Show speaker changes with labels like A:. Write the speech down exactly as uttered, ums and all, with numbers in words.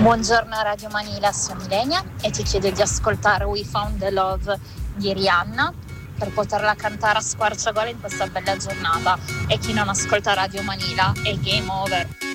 A: Buongiorno a Radio Manila, sono Ilenia e ti chiedo di ascoltare We Found the Love di Rihanna per poterla cantare a squarciagola in questa bella giornata. E chi non ascolta Radio Manila è game over.